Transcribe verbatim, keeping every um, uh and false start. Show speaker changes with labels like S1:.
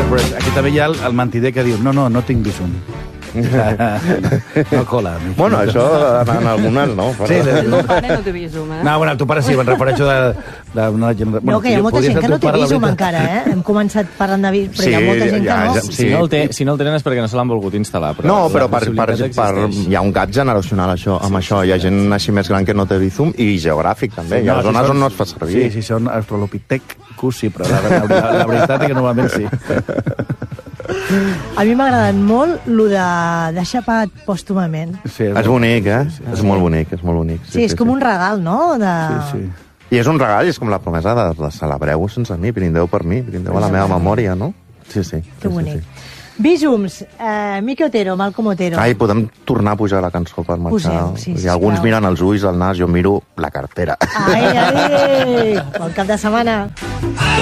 S1: Però aquí també hi ha el, el mentider que diu no, no, no tinc Bizum. No cola.
S2: Bueno, això en, en algunes no. Però...
S1: Sí, de...
S3: El meu pare no té Bizum, eh?
S1: No, bueno, el teu pare sí, me'n refereixo de... de una gent...
S4: No,
S1: bueno,
S4: que hi ha molta gent que no té
S1: pare,
S4: Bizum encara, eh? Hem començat parlant de Bizum, però
S2: Sí,
S4: hi ha molta gent
S2: ja,
S4: que no.
S2: ja,
S5: Si,
S2: sí.
S5: no el té, si no el tenen és perquè no se l'han volgut instal·lar. Però
S2: No, però
S5: la
S2: per, per,
S5: possibilitat
S2: per,
S5: existeix.
S2: hi ha un gap generacional això, amb sí, això. Hi ha gent així més gran que no té Bizum i geogràfic, també. Hi ha
S1: No,
S2: zones
S1: si són-
S2: on no es fa servir.
S1: Sí, si són australopitecus, sí, però la, la, la, la veritat és que normalment sí.
S4: A mi m'ha agradat molt lo de deixar pagat pòstumament.
S1: Sí,
S2: És bonic, eh? És molt bonic, és molt bonic.
S4: Sí, és com un regal, no? De...
S1: Sí, sí.
S2: I és un regal, i és com la promesa de, de celebreu sense mi, brindeu per mi, brindeu a la meva memòria, no? Sí, sí.
S4: Que
S2: sí,
S4: bonic.
S2: Sí, sí.
S4: Bizums, eh, Miqui Otero, Malcom Otero.
S2: Ai, podem tornar a pujar la cançó per marxar.
S4: Posem, sí,
S2: I alguns
S4: sisplau.
S2: miren els ulls, el nas, jo miro la cartera.
S4: Ai, ai, bon cap de setmana.